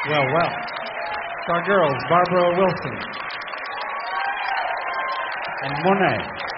Well, well. It's our girls, Barbara Wilson and Monet.